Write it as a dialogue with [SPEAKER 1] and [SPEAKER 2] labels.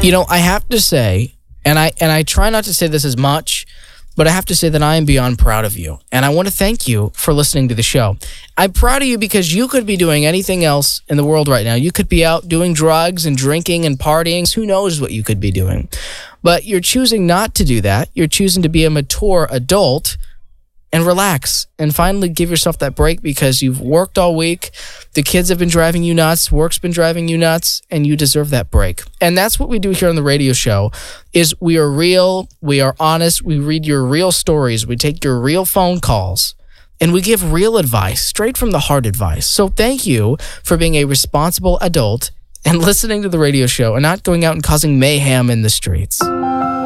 [SPEAKER 1] I have to say, and I try not to say this as much, but I have to say that I am beyond proud of you. And I want to thank you for listening to the show. I'm proud of you because you could be doing anything else in the world right now. You could be out doing drugs and drinking and partying. Who knows what you could be doing? But you're choosing not to do that. You're choosing to be a mature adult and relax and finally give yourself that break because you've worked all week. The kids have been driving you nuts. Work's been driving you nuts, and you deserve that break. And that's what we do here on the radio show is we are real. We are honest. We read your real stories. We take your real phone calls, and we give real advice, straight from the heart advice. So thank you for being a responsible adult and listening to the radio show and not going out and causing mayhem in the streets.